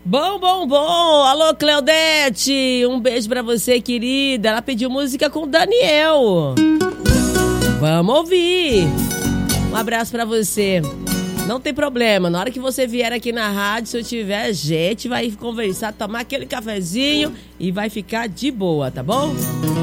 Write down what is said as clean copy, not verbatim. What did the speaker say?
Bom, bom, bom. Alô, Cleudete. Um beijo pra você, querida. Ela pediu música com o Daniel. Vamos ouvir. Um abraço pra você. Não tem problema. Na hora que você vier aqui na rádio, se eu tiver, a gente vai conversar, tomar aquele cafezinho e vai ficar de boa, tá bom?